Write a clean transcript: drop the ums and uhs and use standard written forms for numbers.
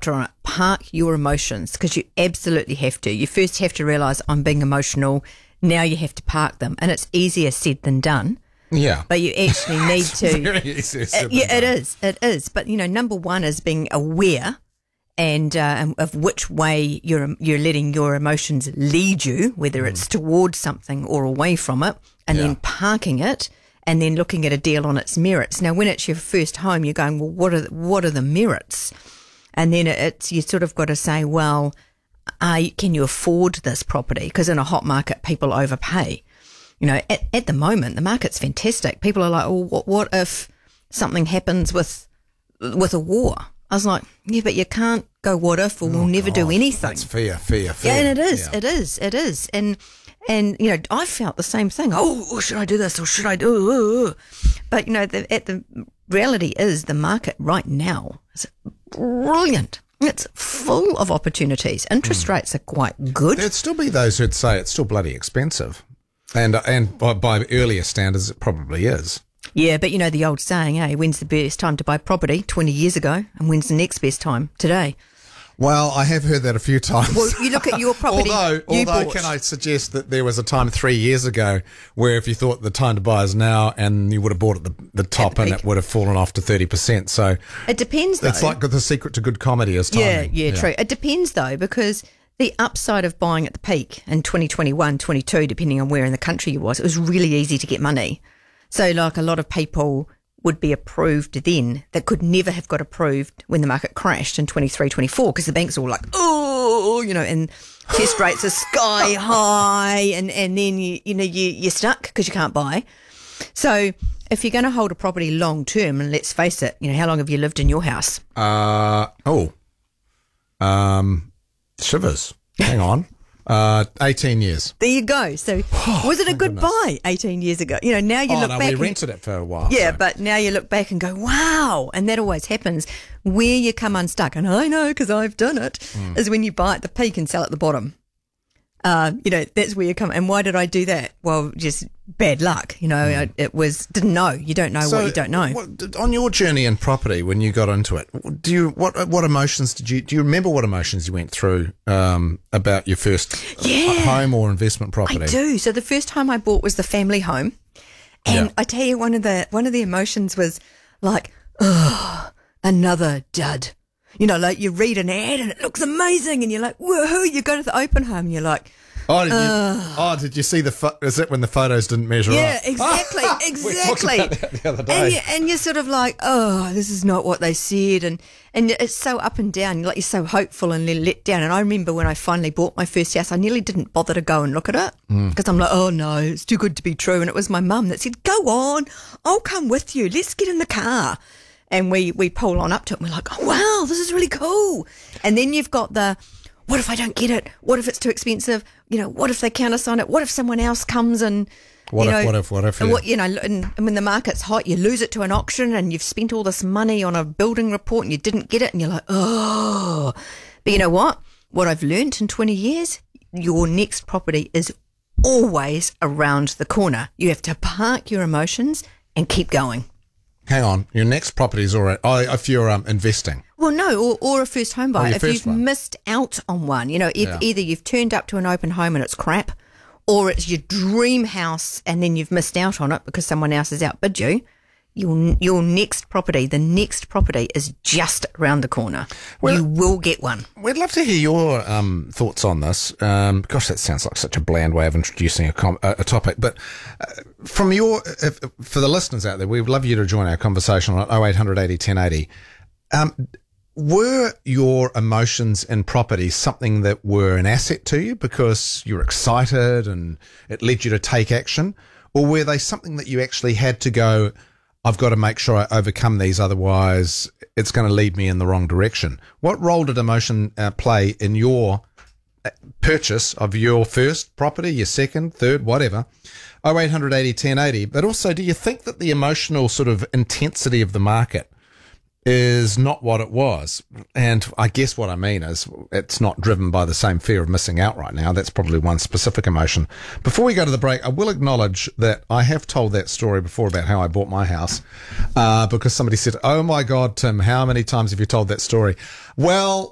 chapter on it. Park your emotions, because you absolutely have to. You first have to realise I'm being emotional. Now you have to park them. And it's easier said than done. Yeah. But you actually need to. Very easier said than Yeah, done. it is. But, number one is being aware and of which way you're letting your emotions lead you, whether it's towards something or away from it, and then parking it and then looking at a deal on its merits. Now, when it's your first home, you're going, well, what are the merits? And then you sort of got to say, well, can you afford this property? Because in a hot market, people overpay. At the moment, the market's fantastic. People are like, oh, what if something happens with a war? I was like, yeah, but you can't go what if, or we'll never do anything. That's fear. Yeah, and it is. And I felt the same thing. Oh, should I do this or should I do? But the reality is the market right now is brilliant. It's full of opportunities. Interest rates are quite good. There'd still be those who'd say it's still bloody expensive, and by earlier standards, it probably is. Yeah, but the old saying, when's the best time to buy property? 20 years ago, and when's the next best time? Today. Well, I have heard that a few times. Well, you look at your property. although, can I suggest that there was a time 3 years ago where if you thought the time to buy is now, and you would have bought at the top, and it would have fallen off to 30%. So it depends, though. It's like the secret to good comedy is timing. Yeah, true. It depends, though, because the upside of buying at the peak in 2021, 22, depending on where in the country you was, it was really easy to get money. So, like, a lot of people would be approved then that could never have got approved when the market crashed in 23, 24, because the banks were all like, and test rates are sky high, and then you're stuck because you can't buy. So if you're going to hold a property long term, and let's face it, how long have you lived in your house? Shivers. Hang on. 18 years. There you go. So was it a good buy 18 years ago? Now you look back. We rented it for a while. Yeah, so. But now you look back and go, wow. And that always happens where you come unstuck. And I know because I've done it, is when you buy at the peak and sell at the bottom. That's where you come. And why did I do that? Well, just bad luck. Didn't know. You don't know what you don't know. On your journey in property, when you got into it, what emotions do you remember? What emotions you went through about your first home or investment property? I do. So the first home I bought was the family home, and I tell you, one of the emotions was like, oh, another dud. Like you read an ad and it looks amazing, and you're like, woohoo! You go to the open home and you're like, did you see is it when the photos didn't measure up? Yeah, exactly. We talked about that the other day. And you're sort of like, oh, this is not what they said, and it's so up and down. You're so hopeful and then let down. And I remember when I finally bought my first house, I nearly didn't bother to go and look at it because I'm like, oh no, it's too good to be true. And it was my mum that said, go on, I'll come with you. Let's get in the car. And we pull on up to it and we're like, oh, wow, this is really cool. And then you've got what if I don't get it? What if it's too expensive? What if they countersign it? What if someone else comes and, what if? Yeah. And when the market's hot, you lose it to an auction and you've spent all this money on a building report and you didn't get it and you're like, oh. But you know what? What I've learnt in 20 years, your next property is always around the corner. You have to park your emotions and keep going. Hang on, your next property is all right. If you're investing. Well, no, or a first home buyer. If you've one. missed out on one, either you've turned up to an open home and it's crap, or it's your dream house and then you've missed out on it because someone else has outbid you. Your next property, the next property is just around the corner. Well, you will get one. We'd love to hear your thoughts on this. Gosh, that sounds like such a bland way of introducing a topic. But for the listeners out there, we'd love you to join our conversation on 0800 80 1080. Were your emotions in property something that were an asset to you because you're excited and it led you to take action? Or were they something that you actually had to go, I've got to make sure I overcome these, otherwise it's going to lead me in the wrong direction? What role did emotion play in your purchase of your first property, your second, third, whatever? 0800 80 1080. But also, do you think that the emotional sort of intensity of the market is not what it was? And I guess what I mean is it's not driven by the same fear of missing out right now. That's probably one specific emotion. Before we go to the break, I will acknowledge that I have told that story before about how I bought my house because somebody said, oh my God, Tim, how many times have you told that story? Well,